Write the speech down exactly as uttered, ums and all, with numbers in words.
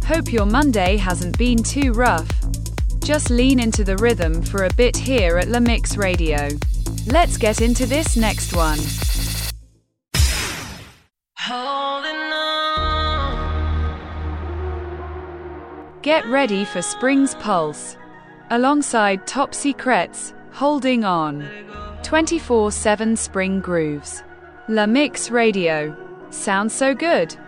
Hope your Monday hasn't been too rough. Just lean into the rhythm for a bit here at La Mix Radio. Let's get into this next one. Holding on. Get ready for Spring's Pulse. Alongside Top Secrets, Holding On. twenty-four seven Spring Grooves. La Mix Radio. Sounds so good.